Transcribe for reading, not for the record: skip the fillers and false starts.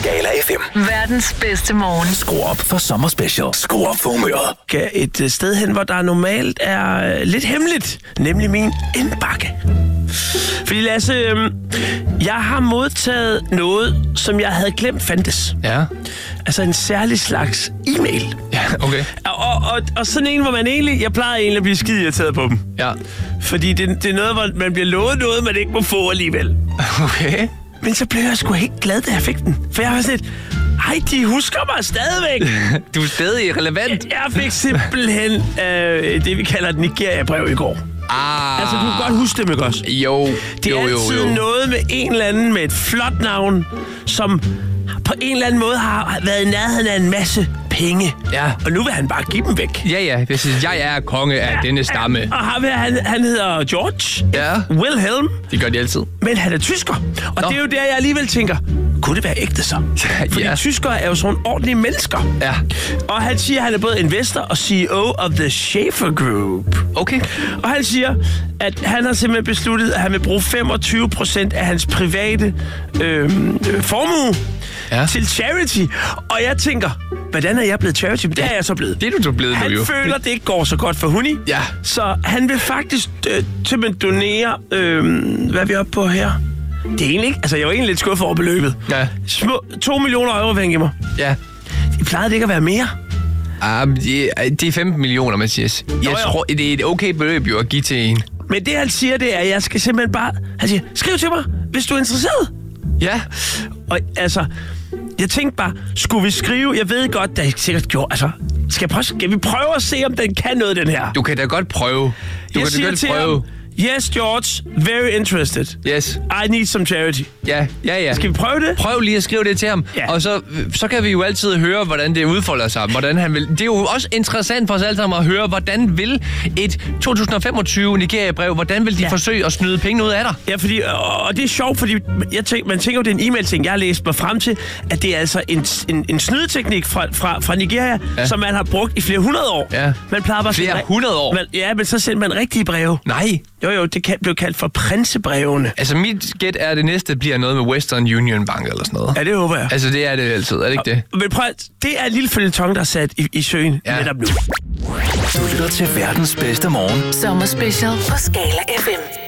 Skala FM. Verdens bedste morgen. Skru op for sommerspecial. Skru op for humøret. Et sted hen, hvor der normalt er lidt hemmeligt, nemlig min indbakke. Fordi Lasse, jeg har modtaget noget, som jeg havde glemt fandtes. Ja. Altså en særlig slags e-mail. Ja, okay. Og sådan en, hvor man egentlig... Jeg plejer egentlig at blive skide irriteret på dem. Ja. Fordi det er noget, hvor man bliver lovet noget, man ikke må få alligevel. Okay. Men så blev jeg sgu helt glad, da jeg fik den. For jeg var sådan lidt... Ej, de husker mig stadigvæk. Du er stadig relevant. Jeg fik simpelthen det, vi kalder et Nigeria-brev i går. Altså, du kan godt huske dem, ikke også? Jo. Det er altid noget med en eller anden med et flot navn, som på en eller anden måde har været i nærheden af en masse penge. Ja. Og nu vil han bare give dem væk. Ja. Det siger, jeg er konge af denne stamme. Og han hedder George. Ja. Wilhelm. Det gør de altid. Men han er tysker. Og det er jo der, jeg alligevel tænker, kunne det være ægte så? Fordi tyskere er jo sådan ordentlige mennesker. Ja. Og han siger, at han er både investor og CEO of the Schaefer Group. Okay. Og han siger, at han har simpelthen besluttet, at han vil bruge 25% af hans private formue til charity. Og jeg tænker, hvordan er jeg blevet charity? Det er jeg så blevet. Det er du blevet han nu, jo. Han føler, det ikke går så godt for Huni. Ja. Så han vil faktisk simpelthen donere, hvad er vi oppe på her? Det er egentlig ikke, altså jeg var egentlig lidt skuffet over beløbet. Ja. 2 millioner euro vil han give mig. Ja. Det plejede det ikke at være mere. Det er 15 millioner, Mathias. Jeg tror, det er et okay beløb jo at give til en. Men det han siger, det er, at jeg skal simpelthen bare... Han siger, skriv til mig, hvis du er interesseret. Ja. Og altså, jeg tænkte bare, skulle vi skrive... Jeg ved godt, det er sikkert gjort. Altså, skal vi prøve at se, om den kan noget, den her? Du kan da godt prøve. Jeg siger til ham, yes, George, very interested. Yes. I need some charity. Ja. Skal vi prøve det? Prøv lige at skrive det til ham, og så kan vi jo altid høre, hvordan det udfolder sig, hvordan han vil. Det er jo også interessant for os alle sammen at høre, hvordan vil et 2025 Nigeria-brev, hvordan vil de forsøge at snyde penge ud af dig? Ja, fordi, og det er sjovt, fordi man tænker jo, det er en e-mail-ting, jeg har læst mig frem til, at det er altså en snydeteknik fra Nigeria, som man har brugt i flere hundrede år. Ja. Man plejer bare flere hundrede år? Men så sender man rigtige breve. Nej. Jo, det blev kaldt for prinsebrevene. Altså, mit gæt er, at det næste bliver noget med Western Union Bank eller sådan noget. Ja, det håber jeg. Altså, det er det altid, er det ikke det? Men prøv, det er en lille føljeton, der er sat i søen netop nu. Du lytter til verdens bedste morgen. Sommerspecial på Skala FM.